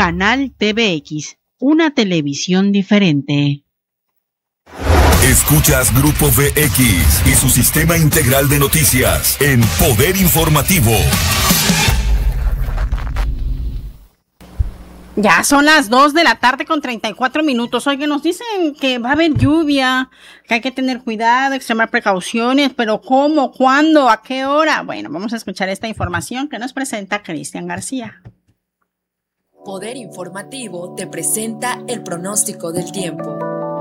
Canal TVX, una televisión diferente. Escuchas Grupo VX y su sistema integral de noticias en Poder Informativo. Ya son las 2 de la tarde con 34 minutos. Oye, nos dicen que va a haber lluvia, que hay que tener cuidado, extremar precauciones, pero ¿cómo? ¿Cuándo? ¿A qué hora? Bueno, vamos a escuchar esta información que nos presenta Cristian García. Poder Informativo te presenta el pronóstico del tiempo.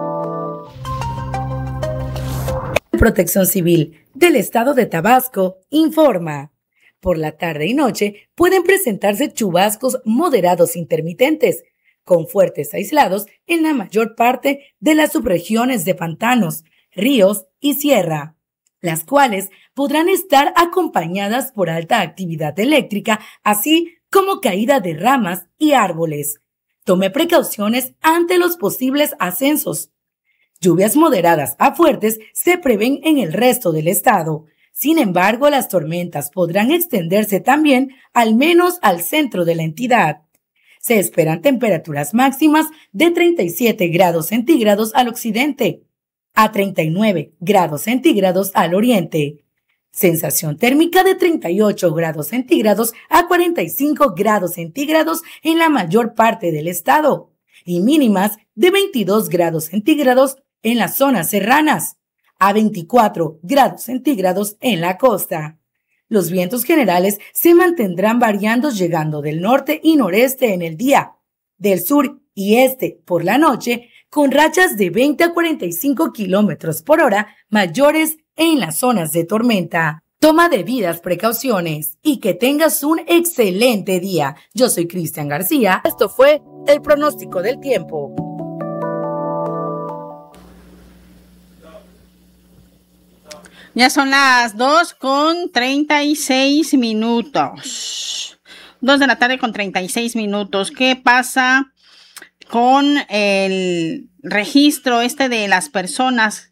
Protección Civil del Estado de Tabasco informa. Por la tarde y noche pueden presentarse chubascos moderados intermitentes, con fuertes aislados en la mayor parte de las subregiones de pantanos, ríos y sierra, las cuales podrán estar acompañadas por alta actividad eléctrica, así como caída de ramas y árboles. Tome precauciones ante los posibles ascensos. Lluvias moderadas a fuertes se prevén en el resto del estado. Sin embargo, las tormentas podrán extenderse también al menos al centro de la entidad. Se esperan temperaturas máximas de 37 grados centígrados al occidente, a 39 grados centígrados al oriente. Sensación térmica de 38 grados centígrados a 45 grados centígrados en la mayor parte del estado y mínimas de 22 grados centígrados en las zonas serranas, a 24 grados centígrados en la costa. Los vientos generales se mantendrán variando llegando del norte y noreste en el día, del sur y este por la noche, con rachas de 20 a 45 kilómetros por hora mayores en las zonas de tormenta. Toma debidas precauciones y que tengas un excelente día. Yo soy Cristian García. Esto fue el pronóstico del tiempo. Ya son las 2 con 36 minutos. 2 de la tarde con 36 minutos. ¿Qué pasa con el registro de las personas